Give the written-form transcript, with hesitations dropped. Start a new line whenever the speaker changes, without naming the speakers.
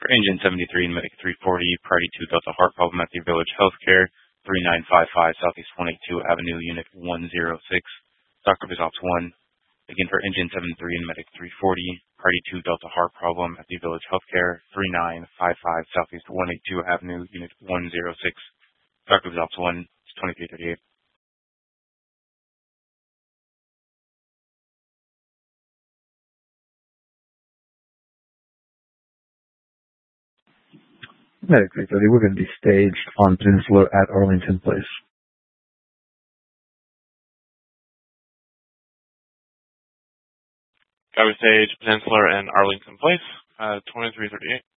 For engine 73 and medic 340, priority 2 Delta heart problem at the Village Healthcare, 3955 Southeast 182 Avenue, Unit 106. Dr. Results 1. Again, for engine 73 and medic 340, priority 2 Delta heart problem at the Village Healthcare, 3955 Southeast 182 Avenue, Unit 106. Dr. Results 1. It's 2338.
Medic 330, we're going to be staged on Peninsula at Arlington Place.
Copy stage, Peninsula and Arlington Place, 2338.